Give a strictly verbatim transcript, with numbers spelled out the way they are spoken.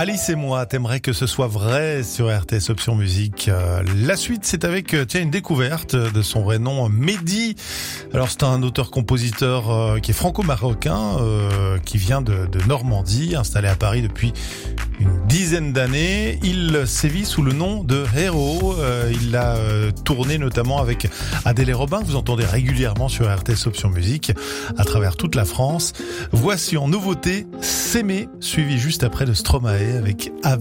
Alice et moi, t'aimerais que ce soit vrai sur R T S Option Musique. Euh, la suite, c'est avec euh, tiens une découverte de son vrai nom, Mehdi. Alors c'est un auteur-compositeur euh, qui est franco-marocain, euh, qui vient de, de Normandie, installé à Paris depuis une dizaine d'années. Il sévit sous le nom de Hero. Euh, il a euh, tourné notamment avec Adèle et Robin, que vous entendez régulièrement sur R T S Option Musique à travers toute la France. Voici en nouveauté S'aimer, suivi juste après de Stromae avec Avec